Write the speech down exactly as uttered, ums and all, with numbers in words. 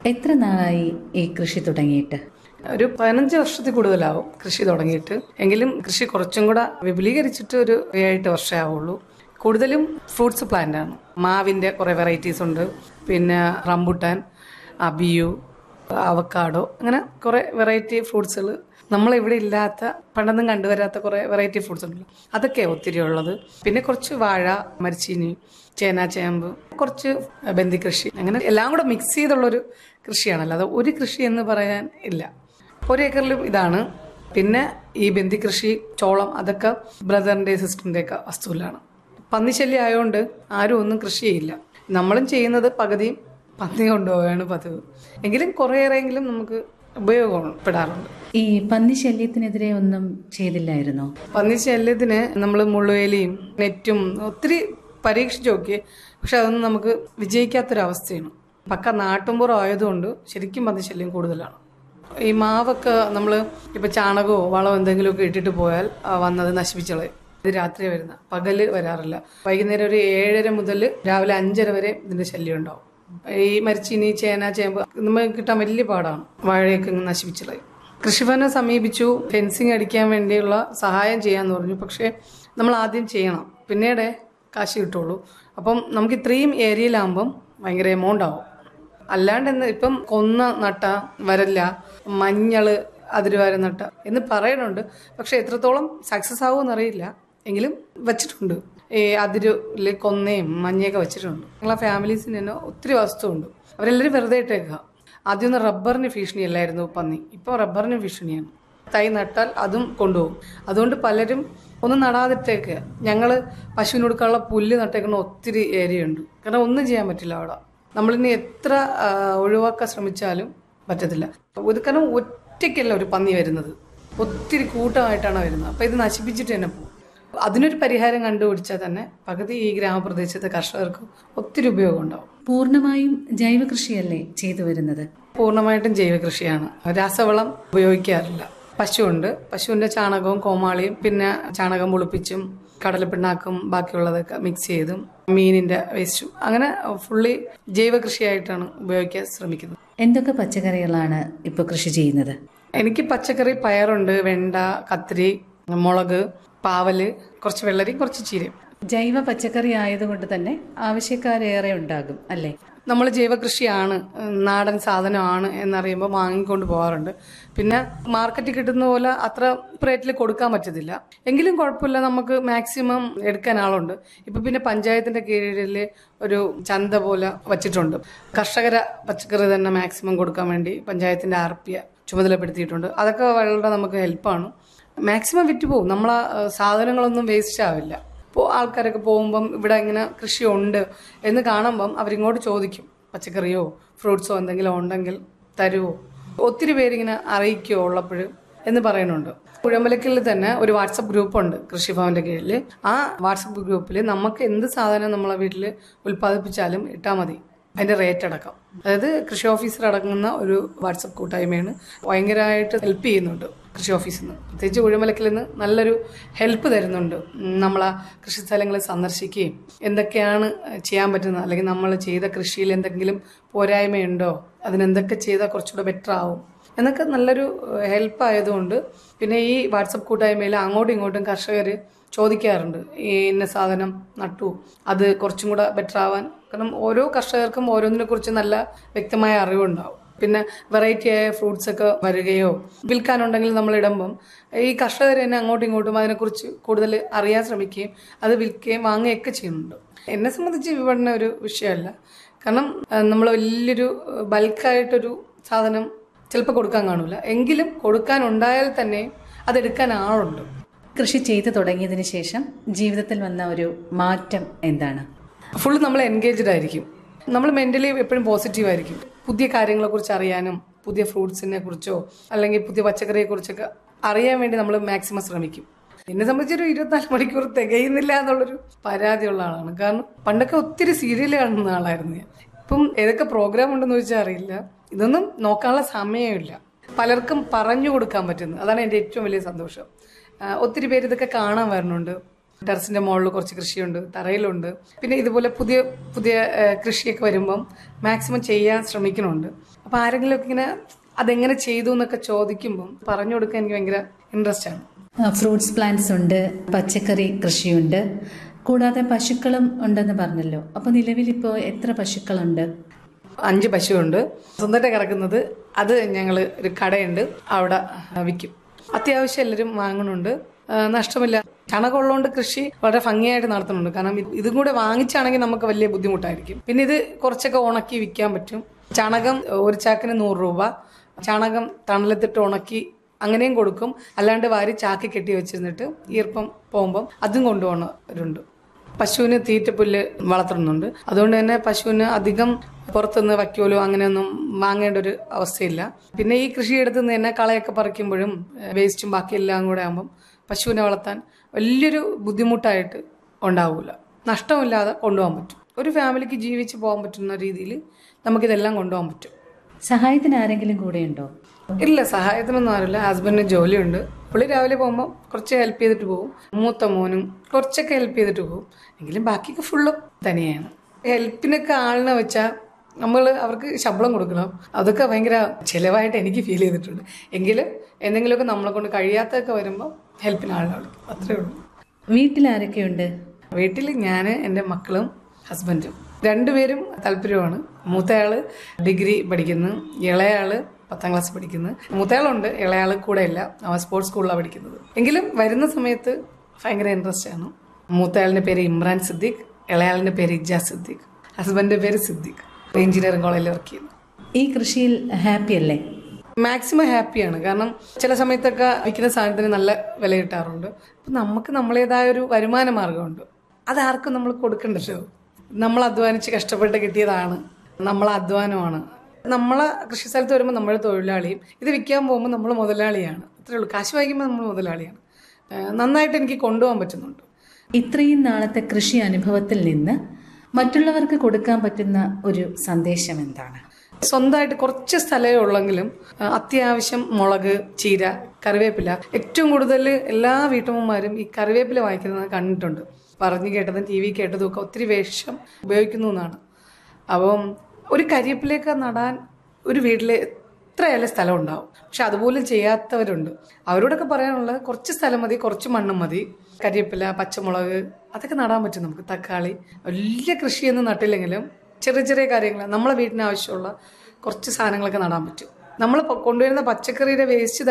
എത്ര നാളായി ഈ കൃഷി തുടങ്ങിയിട്ട്? ഒരു പതിനഞ്ച് വർഷത്തിൽ കൂടുതലാവും കൃഷി തുടങ്ങിയിട്ട്. എങ്കിലും കൃഷി കുറച്ചും കൂടെ വിപുലീകരിച്ചിട്ട് ഒരു ഏഴെട്ട് വർഷമേ ആവുള്ളൂ. കൂടുതലും ഫ്രൂട്ട്സ് പ്ലാന്റ് ആണ്. മാവിൻ്റെ കുറേ വെറൈറ്റീസ് ഉണ്ട്, പിന്നെ റംബുട്ടാൻ, അബിയു, അവക്കാഡോ, അങ്ങനെ കുറേ വെറൈറ്റി ഫ്രൂട്ട്സുകൾ നമ്മളിവിടെ ഇല്ലാത്ത, പണ്ടൊന്നും കണ്ടുവരാത്ത കുറേ വെറൈറ്റി ഫ്രൂട്ട്സ് ഉണ്ടല്ലോ, അതൊക്കെയാണ് ഒത്തിരി ഉള്ളത്. പിന്നെ കുറച്ച് വാഴ, മരച്ചീനി, ചേന, ചേമ്പ്, കുറച്ച് ബന്ദി കൃഷി, അങ്ങനെ എല്ലാം കൂടെ മിക്സ് ചെയ്തുള്ളൊരു കൃഷിയാണല്ലോ. അത് ഒരു കൃഷി എന്ന് പറയാൻ ഇല്ല. ഒരേക്കറിലും ഇതാണ്. പിന്നെ ഈ ബന്ദി കൃഷി, ചോളം, അതൊക്കെ ബ്രദറിൻ്റെ സിസ്റ്ററിൻ്റെ ഒക്കെ വസ്തുവിലാണ്. പന്നിശല്യം ആയതുകൊണ്ട് ആരും ഒന്നും കൃഷി ചെയ്യില്ല. നമ്മളും ചെയ്യുന്നത് പകുതിയും പന്നി കൊണ്ടുപോവുകയാണ് പതിവ്. എങ്കിലും കുറേയേറെങ്കിലും നമുക്ക് ഉപയോഗപ്പെടാറുണ്ട്. ഈ പന്നി ശല്യത്തിനെതിരെ ഒന്നും ചെയ്തില്ലായിരുന്നോ? പന്നി ശല്യത്തിന് നമ്മൾ മുള്ളുവേലിയും നെറ്റും ഒത്തിരി പരീക്ഷിച്ച് നോക്കി. പക്ഷെ അതൊന്നും നമുക്ക് വിജയിക്കാത്തൊരവസ്ഥയാണ്. പക്ക നാട്ടുമ്പുറം ആയതുകൊണ്ട് ശരിക്കും പന്നി ശല്യം കൂടുതലാണ്. ഈ മാവൊക്കെ നമ്മൾ ഇപ്പം ചാണകമോ വളമോ എന്തെങ്കിലുമൊക്കെ ഇട്ടിട്ട് പോയാൽ വന്നത് നശിപ്പിച്ചളയും. ഇത് രാത്രി വരുന്ന, പകല് വരാറില്ല. വൈകുന്നേരം ഒരു ഏഴര മുതൽ രാവിലെ അഞ്ചര വരെ ഇതിന്റെ ശല്യം ഉണ്ടാവും. ഈ മരച്ചീനി, ചേന, ചേമ്പ് നമുക്ക് കിട്ടാൻ വലിയ പാടാണ്. വാഴയൊക്കെ നശിപ്പിച്ചളയും. കൃഷിഭവനെ സമീപിച്ചു, ഫെൻസിങ് അടിക്കാൻ വേണ്ടിയുള്ള സഹായം ചെയ്യാന്ന് പറഞ്ഞു. പക്ഷേ നമ്മൾ ആദ്യം ചെയ്യണം, പിന്നീട് കാശ് കിട്ടുള്ളൂ. അപ്പം നമുക്ക് ഇത്രയും ഏരിയയിലാകുമ്പം ഭയങ്കര എമൗണ്ട് ആവും. അല്ലാണ്ട് എന്ന് ഇപ്പം കൊന്ന നട്ട വരല്ല, മഞ്ഞള് അതിരുവാര നട്ട എന്ന് പറയുന്നുണ്ട്. പക്ഷെ എത്രത്തോളം സക്സസ് ആവുമെന്ന് അറിയില്ല. എങ്കിലും വെച്ചിട്ടുണ്ട്. ഈ അതിരില് കൊന്നയും മഞ്ഞയൊക്കെ വെച്ചിട്ടുണ്ട്. ഞങ്ങളെ ഫാമിലീസിന് തന്നെ ഒത്തിരി വസ്തുണ്ട്. അവരെല്ലാവരും വെറുതെ ഇട്ടേക്കുക. ആദ്യമൊന്നും റബ്ബറിന് ഭീഷണിയല്ലായിരുന്നു പന്നി, ഇപ്പോൾ റബ്ബറിന് ഭീഷണിയാണ്. തൈ നട്ടാൽ അതും കൊണ്ടുപോകും. അതുകൊണ്ട് പലരും ഒന്നും നടാതിട്ടേക്കുക. ഞങ്ങൾ പശുവിന് കൊടുക്കാനുള്ള പുല്ല് നട്ടേക്കുന്ന ഒത്തിരി ഏരിയ ഉണ്ട്. കാരണം ഒന്നും ചെയ്യാൻ പറ്റില്ല അവിടെ. നമ്മളിനി എത്ര ഒഴിവാക്കാൻ ശ്രമിച്ചാലും പറ്റത്തില്ല. ഒരു കാരണം ഒറ്റയ്ക്കല്ല ഒരു പന്നി വരുന്നത്, ഒത്തിരി കൂട്ടമായിട്ടാണ് വരുന്നത്. അപ്പം ഇത് നശിപ്പിച്ചിട്ട് തന്നെ പോകും. അതിനൊരു പരിഹാരം കണ്ടുപിടിച്ചാൽ തന്നെ പകുതി ഈ ഗ്രാമപ്രദേശത്തെ കർഷകർക്ക് ഒത്തിരി ഉപയോഗം ഉണ്ടാവും. പൂർണ്ണമായും ജൈവ കൃഷിയല്ലേ ചെയ്തു വരുന്നത്? പൂർണ്ണമായിട്ടും ജൈവ കൃഷിയാണ്. രാസവളം ഉപയോഗിക്കാറില്ല. പശുവുണ്ട്, പശുവിൻ്റെ ചാണകവും കോമാളിയും പിന്നെ ചാണകം പുളിപ്പിച്ചും കടലപ്പിണ്ണാക്കും ബാക്കിയുള്ളതൊക്കെ മിക്സ് ചെയ്തും മീനിന്റെ വേസ്റ്റും, അങ്ങനെ ഫുള്ളി ജൈവ കൃഷിയായിട്ടാണ് ഉപയോഗിക്കാൻ ശ്രമിക്കുന്നത്. എന്തൊക്കെ പച്ചക്കറികളാണ് ഇപ്പോൾ കൃഷി ചെയ്യുന്നത്? എനിക്ക് പച്ചക്കറി പയറുണ്ട്, വെണ്ട, കത്തിരി, മുളക്, പാവല്, കുറച്ച് വെള്ളരി, കുറച്ച് ചീരയും. ജൈവ പച്ചക്കറി ആയതുകൊണ്ട് തന്നെ ആവശ്യക്കാരേറെ ഉണ്ടാകും അല്ലേ? നമ്മൾ ജൈവ കൃഷിയാണ്, നാടൻ സാധനമാണ് എന്നറിയുമ്പോൾ വാങ്ങിക്കൊണ്ട് പോകാറുണ്ട്. പിന്നെ മാർക്കറ്റിൽ കിട്ടുന്ന പോലെ അത്ര റേറ്റിൽ കൊടുക്കാൻ പറ്റത്തില്ല. എങ്കിലും കുഴപ്പമില്ല, നമുക്ക് മാക്സിമം എടുക്കാൻ ആളുണ്ട്. ഇപ്പൊ പിന്നെ പഞ്ചായത്തിന്റെ കീഴിൽ ഒരു ചന്ത പോലെ വച്ചിട്ടുണ്ട്. കർഷകര പച്ചക്കറി തന്നെ മാക്സിമം കൊടുക്കാൻ വേണ്ടി പഞ്ചായത്തിന്റെ ആർ പി ചുമതലപ്പെടുത്തിയിട്ടുണ്ട്. അതൊക്കെ വളരെ നമുക്ക് ഹെൽപ്പാണ്. മാക്സിമം വിറ്റ് പോകും. നമ്മളെ സാധനങ്ങളൊന്നും വേസ്റ്റ് ആവില്ല. ഇപ്പോൾ ആൾക്കാരൊക്കെ പോകുമ്പം ഇവിടെ ഇങ്ങനെ കൃഷിയുണ്ട് എന്ന് കാണുമ്പം അവരിങ്ങോട്ട് ചോദിക്കും, പച്ചക്കറിയോ ഫ്രൂട്ട്സോ എന്തെങ്കിലും ഉണ്ടെങ്കിൽ തരുമോ. ഒത്തിരി പേരിങ്ങനെ അറിയിക്കുമോ ഉള്ളപ്പോൾ എന്ന് പറയുന്നുണ്ട്. കുഴമ്പലക്കിൽ തന്നെ ഒരു വാട്സപ്പ് ഗ്രൂപ്പുണ്ട് കൃഷിഭവന്റെ കീഴിൽ. ആ വാട്സപ്പ് ഗ്രൂപ്പിൽ നമുക്ക് എന്ത് സാധനം നമ്മളെ വീട്ടിൽ ഉൽപ്പാദിപ്പിച്ചാലും ഇട്ടാൽ മതി, അതിന്റെ റേറ്റ് അടക്കം. അതായത് കൃഷി ഓഫീസർ അടങ്ങുന്ന ഒരു വാട്സപ്പ് കൂട്ടായ്മയാണ്. ഭയങ്കരമായിട്ട് ഹെൽപ്പ് ചെയ്യുന്നുണ്ട് കൃഷി ഓഫീസിൽ നിന്ന്. പ്രത്യേകിച്ച് കുഴിമലക്കിൽ നിന്ന് നല്ലൊരു ഹെൽപ്പ് തരുന്നുണ്ട്. നമ്മളാ കൃഷി സ്ഥലങ്ങളിൽ സന്ദർശിക്കുകയും എന്തൊക്കെയാണ് ചെയ്യാൻ പറ്റുന്നത്, അല്ലെങ്കിൽ നമ്മൾ ചെയ്ത കൃഷിയിൽ എന്തെങ്കിലും പോരായ്മയുണ്ടോ, അതിനെന്തൊക്കെ ചെയ്താൽ കുറച്ചുകൂടെ ബെറ്റർ ആവും എന്നൊക്കെ നല്ലൊരു ഹെൽപ്പ് ആയതുകൊണ്ട് പിന്നെ ഈ വാട്സപ്പ് കൂട്ടായ്മയിൽ അങ്ങോട്ടും ഇങ്ങോട്ടും കർഷകർ ചോദിക്കാറുണ്ട്, ഈ ഇന്ന സാധനം നട്ടു അത് കുറച്ചും കൂടെ ബെറ്റർ ആവാൻ. കാരണം ഓരോ കർഷകർക്കും ഓരോന്നിനെ കുറിച്ച് നല്ല വ്യക്തമായ അറിവുണ്ടാവും. പിന്നെ വെറൈറ്റി ആയ ഫ്രൂട്ട്സ് ഒക്കെ വരികയോ വിൽക്കാനുണ്ടെങ്കിൽ നമ്മൾ ഇടുമ്പം ഈ കർഷകർ തന്നെ അങ്ങോട്ടും ഇങ്ങോട്ടും അതിനെക്കുറിച്ച് കൂടുതൽ അറിയാൻ ശ്രമിക്കുകയും അത് വിൽക്കുകയും വാങ്ങുകയൊക്കെ ചെയ്യുന്നുണ്ട്. എന്നെ സംബന്ധിച്ച് വിപണന ഒരു വിഷയമല്ല. കാരണം നമ്മൾ വലിയൊരു ബൾക്കായിട്ടൊരു സാധനം ചിലപ്പോൾ കൊടുക്കാൻ കാണൂല, എങ്കിലും കൊടുക്കാനുണ്ടായാൽ തന്നെ അതെടുക്കാൻ ആളുണ്ട്. കൃഷി ചെയ്തു തുടങ്ങിയതിന് ശേഷം ജീവിതത്തിൽ വന്ന ഒരു മാറ്റം എന്താണ്? ഫുള്ള് നമ്മൾ എൻഗേജ്ഡ് ആയിരിക്കും. നമ്മൾ മെന്റലി എപ്പോഴും പോസിറ്റീവ് ആയിരിക്കും. പുതിയ കാര്യങ്ങളെ കുറിച്ച് അറിയാനും പുതിയ ഫ്രൂട്ട്സിനെ കുറിച്ചോ അല്ലെങ്കിൽ പുതിയ പച്ചക്കറിയെ കുറിച്ചൊക്കെ അറിയാൻ വേണ്ടി നമ്മൾ മാക്സിമം ശ്രമിക്കും. എന്നെ സംബന്ധിച്ചൊരു ഇരുപത്തിനാല് മണിക്കൂർ തികയുന്നില്ല എന്നുള്ളൊരു പരാതിയുള്ള ആളാണ്. കാരണം പണ്ടൊക്കെ ഒത്തിരി സീരിയൽ കാണുന്ന ആളായിരുന്നു ഞാൻ. ഇപ്പം ഏതൊക്കെ പ്രോഗ്രാം ഉണ്ടെന്ന് ചോദിച്ചാൽ അറിയില്ല. ഇതൊന്നും നോക്കാനുള്ള സമയമില്ല. പലർക്കും പറഞ്ഞു കൊടുക്കാൻ പറ്റുന്നു, അതാണ് എൻ്റെ ഏറ്റവും വലിയ സന്തോഷം. ഒത്തിരി പേര് ഇതൊക്കെ കാണാൻ വരുന്നുണ്ട്. ടെറസിന്റെ മുകളിൽ കുറച്ച് കൃഷിയുണ്ട്, തറയിലുണ്ട്. പിന്നെ ഇതുപോലെ പുതിയ പുതിയ കൃഷിയൊക്കെ വരുമ്പം മാക്സിമം ചെയ്യാൻ ശ്രമിക്കുന്നുണ്ട്. അപ്പൊ ആരെങ്കിലുമൊക്കെ ഇങ്ങനെ അതെങ്ങനെ ചെയ്തു എന്നൊക്കെ ചോദിക്കുമ്പം പറഞ്ഞു കൊടുക്കാൻ എനിക്ക് ഭയങ്കര ഇൻട്രസ്റ്റ് ആണ്. ഫ്രൂട്ട്സ് പ്ലാന്റ്സ് ഉണ്ട്, പച്ചക്കറി കൃഷിയുണ്ട്, കൂടാതെ പശുക്കളും ഉണ്ടെന്ന് പറഞ്ഞല്ലോ. അപ്പൊ നിലവിൽ ഇപ്പോൾ എത്ര പശുക്കളുണ്ട്? അഞ്ച് പശുവുണ്ട്. സ്വന്തമായിട്ട് കിടക്കുന്നത് അത് ഞങ്ങൾ ഒരു കടയുണ്ട്, അവിടെ വിൽക്കും. അത്യാവശ്യം എല്ലാവരും വാങ്ങുന്നുണ്ട്, നഷ്ടമില്ല. ചാണകം ഉള്ളതുകൊണ്ട് കൃഷി വളരെ ഭംഗിയായിട്ട് നടത്തുന്നുണ്ട്. കാരണം ഇതും കൂടെ വാങ്ങിച്ചാണെങ്കിൽ നമുക്ക് വലിയ ബുദ്ധിമുട്ടായിരിക്കും. പിന്നെ ഇത് കുറച്ചൊക്കെ ഉണക്കി വിൽക്കാൻ പറ്റും. ചാണകം ഒരു ചാക്കിന് നൂറ് രൂപ, ചാണകം തണലത്തിട്ട് ഉണക്കി അങ്ങനെയും കൊടുക്കും. അല്ലാണ്ട് വാരി ചാക്കി കെട്ടി വെച്ചിരുന്നിട്ട് ഈർപ്പം പോകുമ്പം അതും കൊണ്ടുപോകുന്നവരുണ്ട്. പശുവിന് തീറ്റപ്പുല്ല് വളർത്തുന്നുണ്ട്. അതുകൊണ്ട് തന്നെ പശുവിന് അധികം പുറത്തുനിന്ന് വയ്ക്കോലോ അങ്ങനെയൊന്നും വാങ്ങേണ്ട ഒരു അവസ്ഥയില്ല. പിന്നെ ഈ കൃഷിയെടുത്ത് നിന്ന് തന്നെ കളയൊക്കെ പറിക്കുമ്പോഴും വേസ്റ്റും ബാക്കി എല്ലാം കൂടെ ആകുമ്പം പശുവിനെ വളർത്താൻ വലിയൊരു ബുദ്ധിമുട്ടായിട്ട് ഉണ്ടാവില്ല. നഷ്ടമില്ലാതെ കൊണ്ടുപോകാൻ പറ്റും. ഒരു ഫാമിലിക്ക് ജീവിച്ച് പോകാൻ പറ്റുന്ന രീതിയിൽ നമുക്കിതെല്ലാം കൊണ്ടുപോകാൻ പറ്റും. സഹായത്തിന് ആരെങ്കിലും കൂടെ ഉണ്ടോ? ഇല്ല, സഹായത്തിനൊന്നും ആരില്ല. ഹസ്ബൻഡിന് ജോലിയുണ്ട്. പുള്ളി രാവിലെ പോകുമ്പോൾ കുറച്ച് ഹെൽപ്പ് ചെയ്തിട്ട് പോകും. മൂത്ത മോനും കുറച്ചൊക്കെ ഹെൽപ്പ് ചെയ്തിട്ട് പോകും. എങ്കിലും ബാക്കിയൊക്കെ ഫുള്ളും തനിയാണ്. ഹെൽപ്പിനൊക്കെ ആളിനെ വെച്ചാൽ നമ്മൾ അവർക്ക് ശമ്പളം കൊടുക്കണം. അതൊക്കെ ഭയങ്കര ചിലവായിട്ട് എനിക്ക് ഫീൽ ചെയ്തിട്ടുണ്ട്. എങ്കിലും എന്തെങ്കിലുമൊക്കെ നമ്മളെ കൊണ്ട് കഴിയാത്തതൊക്കെ വരുമ്പോൾ ഹെൽപ്പിന് ആളിനെ വിളിക്കും. അത്രേ ഉള്ളൂ. വീട്ടിൽ ആരൊക്കെയുണ്ട്? വീട്ടിൽ ഞാൻ, എൻ്റെ മക്കളും ഹസ്ബൻഡും. രണ്ടുപേരും താല്പര്യമാണ്. മൂത്തയാള് ഡിഗ്രി പഠിക്കുന്നു, ഇളയാള് പത്താം ക്ലാസ് പഠിക്കുന്നു. മൂത്തയാളുണ്ട്, ഇളയാള് കൂടെ ഇല്ല, അവൻ സ്പോർട്സ് സ്കൂളിലാണ് പഠിക്കുന്നത്. എങ്കിലും വരുന്ന സമയത്ത് ഭയങ്കര ഇൻട്രസ്റ്റ് ആണ്. മൂത്തയാളിന്റെ പേര് ഇമ്രാൻ സിദ്ദീഖ്, ഇളയാളിന്റെ പേര് ഇജാസ് സിദ്ദീഖ്, ഹസ്ബൻഡിന്റെ പേര് സിദ്ദീഖ്. എഞ്ചിനീയറിംഗ് കോളേജിൽ വർക്ക് ചെയ്യുന്നു. ഈ കൃഷിയിൽ ഹാപ്പി അല്ലേ? മാക്സിമം ഹാപ്പിയാണ്. കാരണം ചില സമയത്തൊക്കെ വിൽക്കുന്ന സാധനത്തിന് നല്ല വില കിട്ടാറുണ്ട്. അപ്പം നമുക്ക് നമ്മളേതായ ഒരു വരുമാന മാർഗമുണ്ട്. അതാർക്കും നമ്മൾ കൊടുക്കണ്ടല്ലോ. നമ്മൾ അധ്വാനിച്ച് കഷ്ടപ്പെട്ട് കിട്ടിയതാണ്, നമ്മളെ അധ്വാനമാണ്. നമ്മളെ കൃഷി സ്ഥലത്ത് വരുമ്പോൾ നമ്മൾ തൊഴിലാളിയും, ഇത് വിൽക്കാൻ പോകുമ്പോൾ നമ്മൾ മുതലാളിയാണ്. അത്രേ ഉള്ളൂ. കാശ് വാങ്ങിക്കുമ്പോൾ നമ്മൾ മുതലാളിയാണ്. നന്നായിട്ട് എനിക്ക് കൊണ്ടുപോകാൻ പറ്റുന്നുണ്ട്. ഇത്രയും നാളത്തെ കൃഷി അനുഭവത്തിൽ നിന്ന് മറ്റുള്ളവർക്ക് കൊടുക്കാൻ പറ്റുന്ന ഒരു സന്ദേശം എന്താണ്? സ്വന്തമായിട്ട് കുറച്ച് സ്ഥലമേ ഉള്ളെങ്കിലും അത്യാവശ്യം മുളക്, ചീര, കറിവേപ്പില, ഏറ്റവും കൂടുതൽ എല്ലാ വീട്ടമ്മമാരും ഈ കറിവേപ്പില വാങ്ങിക്കുന്നത് കണ്ടിട്ടുണ്ട്. പറഞ്ഞു കേട്ടതും ടി വി കേട്ടതും ഒക്കെ ഒത്തിരി വേഷം ഉപയോഗിക്കുന്നു എന്നാണ്. അപ്പം ഒരു കരിവേപ്പിലേക്ക് നടാൻ ഒരു വീട്ടിൽ എത്രയായാലും സ്ഥലം ഉണ്ടാവും. പക്ഷെ അതുപോലും ചെയ്യാത്തവരുണ്ട്. അവരോടൊക്കെ പറയാനുള്ളത് കുറച്ച് സ്ഥലം മതി, കുറച്ച് മണ്ണും മതി. കരിവേപ്പില, പച്ചമുളക് അതൊക്കെ നടാൻ പറ്റും നമുക്ക്. തക്കാളി വലിയ കൃഷിയൊന്നും നട്ടില്ലെങ്കിലും ചെറിയ ചെറിയ കാര്യങ്ങൾ നമ്മളെ വീട്ടിന് ആവശ്യമുള്ള കുറച്ച് സാധനങ്ങളൊക്കെ നടാൻ പറ്റും. നമ്മൾ കൊണ്ടുവരുന്ന പച്ചക്കറിയുടെ വേസ്റ്റ്